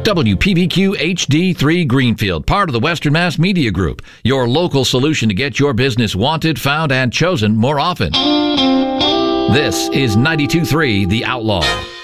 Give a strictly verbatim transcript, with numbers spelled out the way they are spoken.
W P V Q H D three Greenfield, part of the Western Mass Media Group, your local solution to get your business wanted, found, and chosen more often. This is ninety-two point three The Outlaw.